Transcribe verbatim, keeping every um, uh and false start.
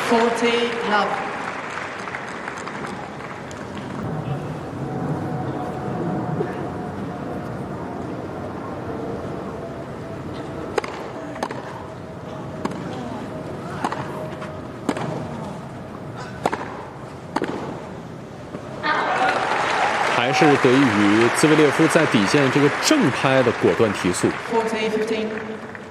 forty love. 还是得益于兹维列夫在底线这个正拍的果断提速。 forty fifteen.